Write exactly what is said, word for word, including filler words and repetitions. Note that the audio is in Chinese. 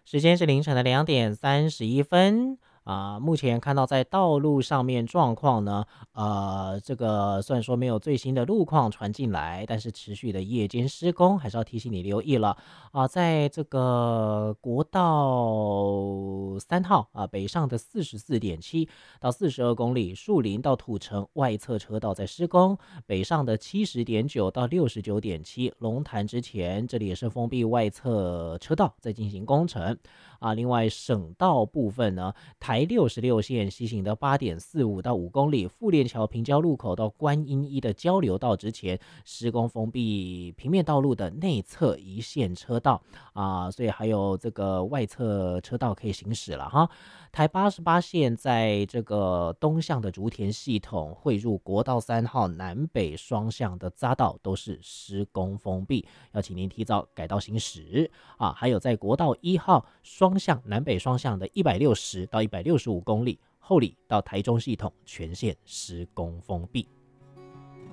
时间是凌晨的两点三十一分啊、目前看到在道路上面状况呢，呃，这个虽然说没有最新的路况传进来，但是持续的夜间施工还是要提醒你留意了啊、在这个国道三号啊、北上的四十四点七到四十二公里，树林到土城外侧车道在施工，北上的七十点九到六十九点七，龙潭之前这里也是封闭外侧车道在进行工程。啊，另外省道部分呢，台六十六线西行的八点四五到五公里，富链桥平交路口到观音一的交流道之前施工封闭平面道路的内侧一线车道啊，所以还有这个外侧车道可以行驶了哈。台八十八线在这个东向的竹田系统汇入国道三号南北双向的匝道都是施工封闭，要请您提早改道行驶啊。还有在国道一号双向南北双向的一百六十到一百六十五公里，后里到台中系统全线施工封闭。